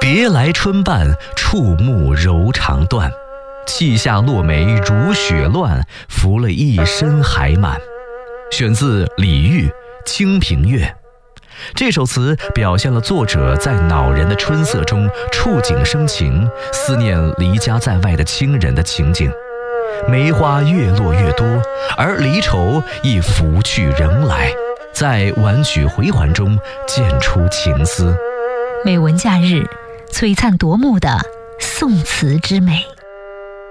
别来春半，触目柔肠断。泣下落梅如雪乱，拂了一身还满。选自李煜《清平乐》。这首词表现了作者在恼人的春色中触景生情，思念离家在外的亲人的情景。梅花越落越多，而离愁亦拂去仍来，在婉曲回环中渐出情思。 美文假日，璀璨夺目的宋词之美。